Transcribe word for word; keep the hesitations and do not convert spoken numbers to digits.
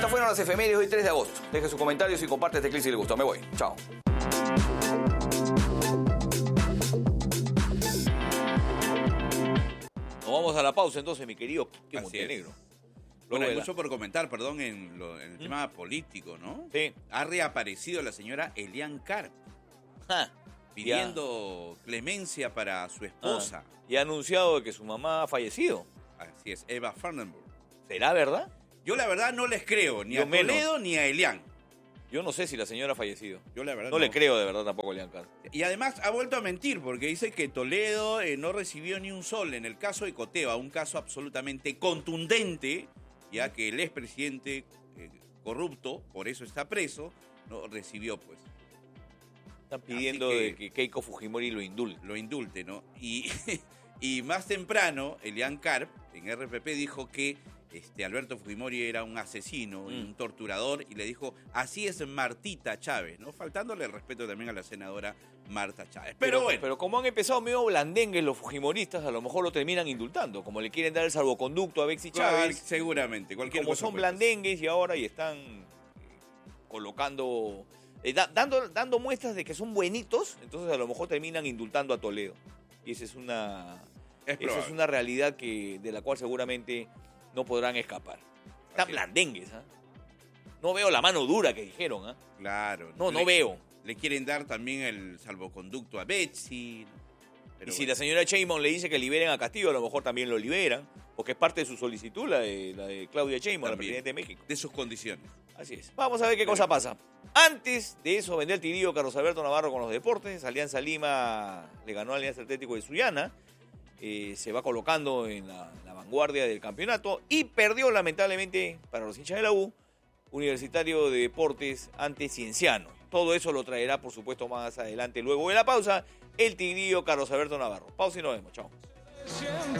Estas fueron las efemérides hoy tres de agosto. Deje sus comentarios y comparte este clip si le gustó. Me voy. Chao. Nos vamos a la pausa entonces, mi querido Quique Montenegro. Bueno, hay mucho por comentar, perdón, en, lo, en el ¿Mm? tema político, ¿no? Sí. Ha reaparecido la señora Elian Karp, ah, pidiendo ya. clemencia para su esposa. Ah, y ha anunciado que su mamá ha fallecido. Así es, Eva Fernenberg. ¿Será verdad? Yo la verdad no les creo, ni Yo a Toledo menos. ni a Elian. Yo no sé si la señora ha fallecido. Yo la verdad no, no. le creo de verdad tampoco a Elian Karp. Y además ha vuelto a mentir porque dice que Toledo eh, no recibió ni un sol en el caso de Coteva, un caso absolutamente contundente, ya que el expresidente eh, corrupto, por eso está preso, no recibió pues. Están pidiendo que, de que Keiko Fujimori lo indulte. Lo indulte, ¿no? Y, y más temprano, Elian Karp, en R P P, dijo que Este, Alberto Fujimori era un asesino, mm. un torturador, y le dijo, así es Martita Chávez, ¿no? Faltándole el respeto también a la senadora Marta Chávez. Pero, pero bueno. Pero como han empezado medio blandengues los fujimoristas, a lo mejor lo terminan indultando, como le quieren dar el salvoconducto a Bexy Chávez. Claro, seguramente. Cualquier como son blandengues y ahora y están eh, colocando, eh, da, dando, dando muestras de que son buenitos, entonces a lo mejor terminan indultando a Toledo. Y esa es una, es esa es una realidad que, de la cual seguramente no podrán escapar. Están blandengues, ¿ah? ¿eh? No veo la mano dura que dijeron, ¿ah? ¿eh? Claro. No, le, no veo. Le quieren dar también el salvoconducto a Betsy. Pero y si bueno. la señora Sheinbaum le dice que liberen a Castillo, a lo mejor también lo liberan, porque es parte de su solicitud, la de, la de Claudia Sheinbaum, la presidenta de México. De sus condiciones. Así es. Vamos a ver qué Pero... cosa pasa. Antes de eso, vendría el tirío Carlos Alberto Navarro con los deportes. Alianza Lima le ganó a Alianza Atlético de Sullana. Eh, se va colocando en la, la vanguardia del campeonato y perdió lamentablemente para los hinchas de la U Universitario de Deportes ante Cienciano. Todo eso lo traerá por supuesto más adelante luego de la pausa el tigrillo Carlos Alberto Navarro. Pausa y nos vemos, chao.